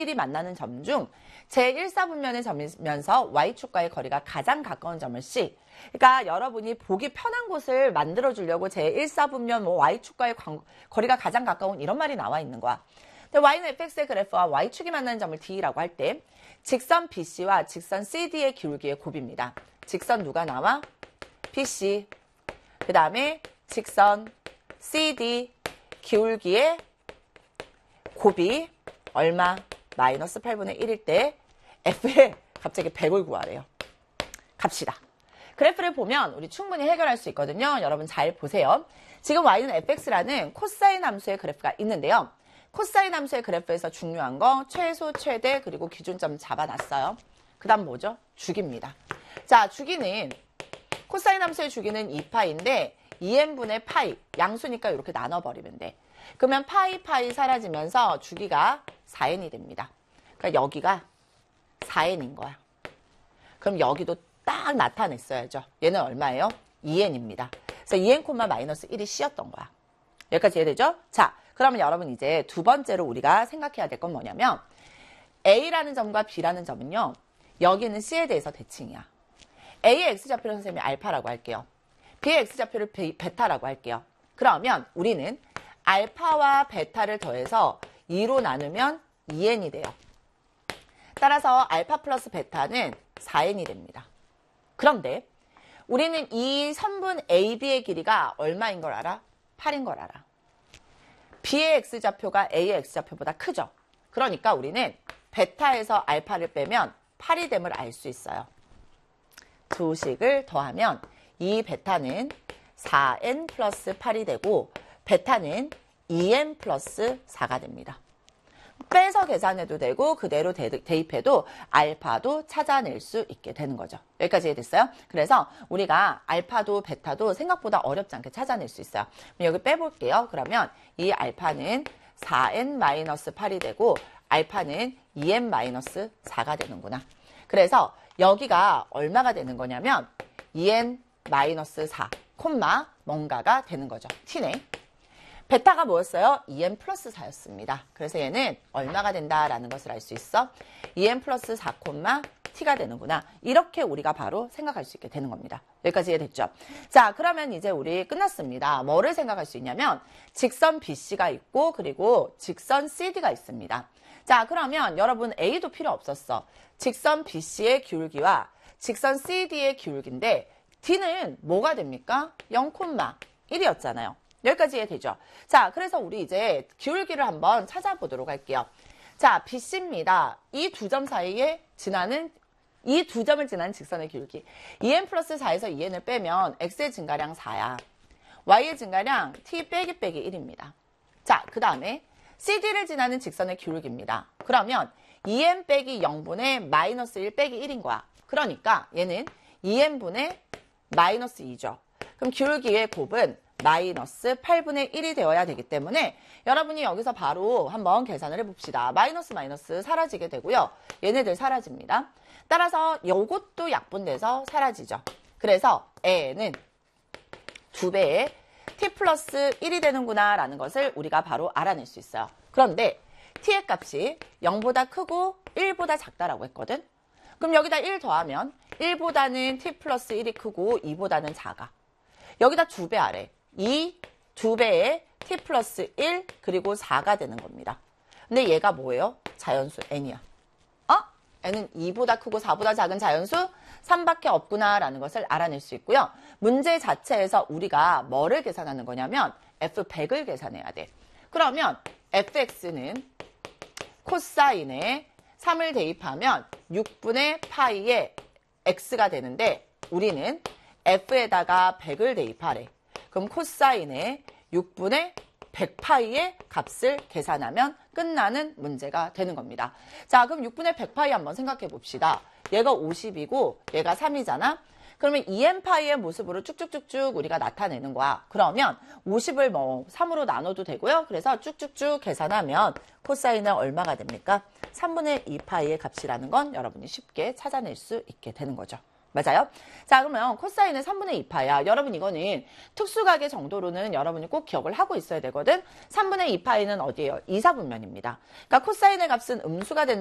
1이 만나는 점 중 제1사분면의 점이면서 Y축과의 거리가 가장 가까운 점을 C. 그러니까 여러분이 보기 편한 곳을 만들어주려고 제1사분면 Y축과의 거리가 가장 가까운 이런 말이 나와 있는 거야. 근데 Y는 fx의 그래프와 Y축이 만나는 점을 D라고 할 때 직선 BC와 직선 CD의 기울기의 곱입니다. 직선 누가 나와? BC. 그 다음에 직선 CD 기울기의 곱이 얼마? 마이너스 8분의 1일 때 F에 갑자기 100을 구하래요. 갑시다. 그래프를 보면 우리 충분히 해결할 수 있거든요. 여러분 잘 보세요. 지금 Y는 fx라는 코사인 함수의 그래프가 있는데요. 코사인 함수의 그래프에서 중요한 거 최소, 최대, 그리고 기준점 잡아놨어요. 그 다음 뭐죠? 주기입니다. 자, 주기는 코사인 함수의 주기는 2파인데 2n분의 파이, 양수니까 이렇게 나눠버리면 돼. 그러면 파이 사라지면서 주기가 4n이 됩니다. 그러니까 여기가 4n인 거야. 그럼 여기도 딱 나타냈어야죠. 얘는 얼마예요? 2n입니다. 그래서 2n, 마이너스 1이 C였던 거야. 여기까지 이해되죠? 자, 그러면 여러분 이제 두 번째로 우리가 생각해야 될 건 뭐냐면 A라는 점과 B라는 점은요. 여기는 C에 대해서 대칭이야. A의 X좌표를 선생님이 알파라고 할게요. B의 X좌표를 베타라고 할게요. 그러면 우리는 알파와 베타를 더해서 2로 나누면 2n이 돼요. 따라서 알파 플러스 베타는 4n이 됩니다. 그런데 우리는 이 선분 AB의 길이가 얼마인 걸 알아? 8인 걸 알아. B의 X좌표가 A의 X좌표보다 크죠. 그러니까 우리는 베타에서 알파를 빼면 8이 됨을 알 수 있어요. 두 식을 더하면 이 베타는 4n 플러스 8이 되고 베타는 2n 플러스 4가 됩니다. 빼서 계산해도 되고 그대로 대입해도 알파도 찾아낼 수 있게 되는 거죠. 여기까지 이해됐어요? 그래서 우리가 알파도 베타도 생각보다 어렵지 않게 찾아낼 수 있어요. 여기 빼볼게요. 그러면 이 알파는 4n-8이 되고 알파는 2n-4가 되는구나. 그래서 여기가 얼마가 되는 거냐면 2n-4, 뭔가가 되는 거죠. t네. 베타가 뭐였어요? 2n 플러스 4였습니다. 그래서 얘는 얼마가 된다라는 것을 알 수 있어? 2n 플러스 4, t가 되는구나. 이렇게 우리가 바로 생각할 수 있게 되는 겁니다. 여기까지 이해됐죠? 자, 그러면 이제 우리 끝났습니다. 뭐를 생각할 수 있냐면 직선 BC가 있고 그리고 직선 CD가 있습니다. 자, 그러면 여러분 A도 필요 없었어. 직선 BC의 기울기와 직선 CD의 기울기인데 D는 뭐가 됩니까? 0,1이었잖아요. 여기까지 이해되죠? 자, 그래서 우리 이제 기울기를 한번 찾아보도록 할게요. 자, BC입니다. 이 두 점 사이에 지나는 이 두 점을 지나는 직선의 기울기. 2n 플러스 4에서 2n을 빼면 x의 증가량 4야. y의 증가량 t 빼기 1입니다. 자, 그 다음에 CD를 지나는 직선의 기울기입니다. 그러면 2n 빼기 0분의 마이너스 1 빼기 1인 거야. 그러니까 얘는 2n분의 마이너스 2죠. 그럼 기울기의 곱은 마이너스 8분의 1이 되어야 되기 때문에 여러분이 여기서 바로 한번 계산을 해봅시다. 마이너스 사라지게 되고요. 얘네들 사라집니다. 따라서 요것도 약분돼서 사라지죠. 그래서 A는 2배의 t 플러스 1이 되는구나 라는 것을 우리가 바로 알아낼 수 있어요. 그런데 t의 값이 0보다 크고 1보다 작다라고 했거든. 그럼 여기다 1 더하면 1보다는 t 플러스 1이 크고 2보다는 작아. 여기다 2배 아래. 2배의 t 플러스 1 그리고 4가 되는 겁니다. 근데 얘가 뭐예요? 자연수 n이야. n은 2보다 크고 4보다 작은 자연수 3밖에 없구나 라는 것을 알아낼 수 있고요. 문제 자체에서 우리가 뭐를 계산하는 거냐면 f100을 계산해야 돼. 그러면 fx는 코사인에 3을 대입하면 6분의 파이의 x가 되는데 우리는 f에다가 100을 대입하래. 그럼 코사인에 6분의 100파이의 값을 계산하면 끝나는 문제가 되는 겁니다. 자, 그럼 6분의 100파이 한번 생각해 봅시다. 얘가 50이고 얘가 3이잖아. 그러면 2n파이의 모습으로 쭉쭉쭉쭉 우리가 나타내는 거야. 그러면 50을 3으로 나눠도 되고요. 그래서 쭉쭉쭉 계산하면 코사인은 얼마가 됩니까? 3분의 2파이의 값이라는 건 여러분이 쉽게 찾아낼 수 있게 되는 거죠. 맞아요? 자, 그러면 코사인은 3분의 2파야. 여러분 이거는 특수각의 정도로는 여러분이 꼭 기억을 하고 있어야 되거든. 3분의 2파이는 어디예요? 이사분면입니다. 그러니까 코사인의 값은 음수가 된다.